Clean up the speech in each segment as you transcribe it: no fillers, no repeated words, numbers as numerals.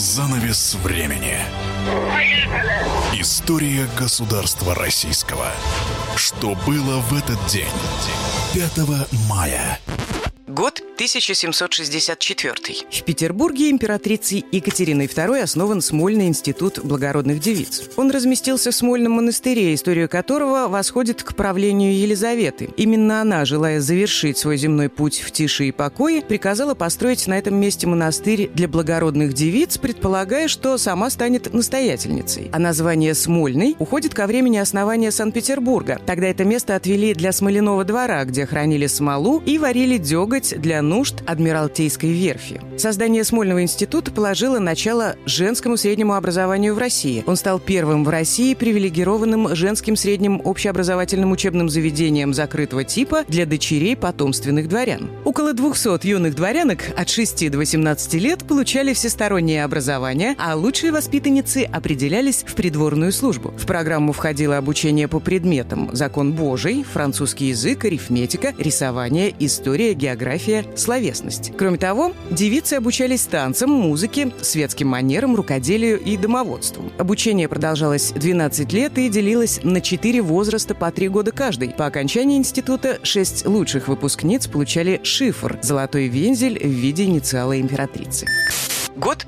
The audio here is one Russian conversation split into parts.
Занавес времени. История государства российского. Что было в этот день? 5 мая. Год 1764. В Петербурге императрицей Екатериной II основан Смольный институт благородных девиц. Он разместился в Смольном монастыре, история которого восходит к правлению Елизаветы. Именно она, желая завершить свой земной путь в тиши и покое, приказала построить на этом месте монастырь для благородных девиц, предполагая, что сама станет настоятельницей. А название «Смольный» уходит ко времени основания Санкт-Петербурга. Тогда это место отвели для смоляного двора, где хранили смолу и варили деготь для нужд Адмиралтейской верфи. Создание Смольного института положило начало женскому среднему образованию в России. Он стал первым в России привилегированным женским средним общеобразовательным учебным заведением закрытого типа для дочерей потомственных дворян. Около 200 юных дворянок от 6 до 18 лет получали всестороннее образование, а лучшие воспитанницы определялись в придворную службу. В программу входило обучение по предметам: закон Божий, французский язык, арифметика, рисование, история, география, словесность. Кроме того, девицы обучались танцам, музыке, светским манерам, рукоделию и домоводству. Обучение продолжалось 12 лет и делилось на 4 возраста по 3 года каждый. По окончании института 6 лучших выпускниц получали шифр – золотой вензель в виде инициала императрицы. Год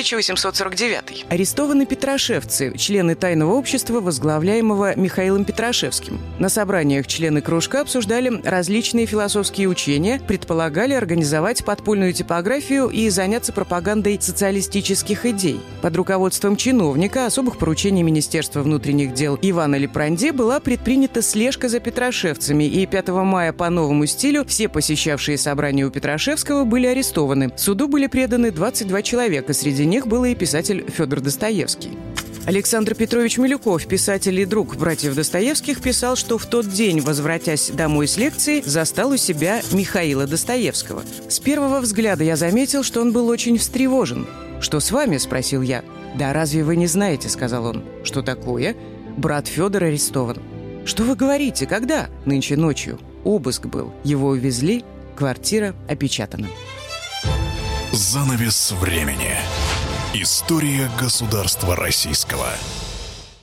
1849. Арестованы петрошевцы, члены тайного общества, возглавляемого Михаилом Петрашевским. На собраниях члены кружка обсуждали различные философские учения, предполагали организовать подпольную типографию и заняться пропагандой социалистических идей. Под руководством чиновника особых поручений Министерства внутренних дел Ивана Лепранде была предпринята слежка за петрошевцами, и 5 мая по новому стилю все посещавшие собрания у Петрашевского были арестованы. Суду были преданы 22 человека, среди них был и писатель Федор Достоевский. Александр Петрович Милюков, писатель и друг братьев Достоевских, писал, что в тот день, возвратясь домой с лекции, застал у себя Михаила Достоевского. С первого взгляда я заметил, что он был очень встревожен. «Что с вами?» – спросил я. «Да разве вы не знаете?» – сказал он. «Что такое?» «Брат Федор арестован». «Что вы говорите? Когда?» «Нынче ночью. Обыск был. Его увезли. Квартира опечатана». Занавес времени. История государства российского.